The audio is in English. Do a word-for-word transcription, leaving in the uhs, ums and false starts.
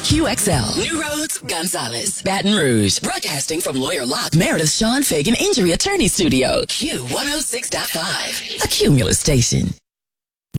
Q X L, New Roads, Gonzales, Baton Rouge. Broadcasting from Lawyer Locke, Meredith Sean Fagan Injury Attorney Studio. Q one oh six point five, a Cumulus station.